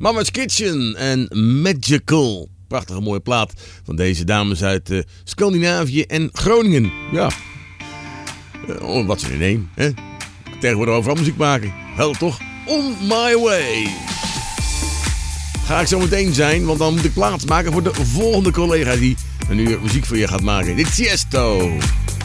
Mama's Kitchen en Magical. Prachtige mooie plaat van deze dames uit Scandinavië en Groningen. Ja, wat ze ineen, hè? Tegenwoordig overal muziek maken. Wel toch? On my way. Ga ik zo meteen zijn, want dan moet ik plaats maken voor de volgende collega die een uur muziek voor je gaat maken. Dit is Tiesto.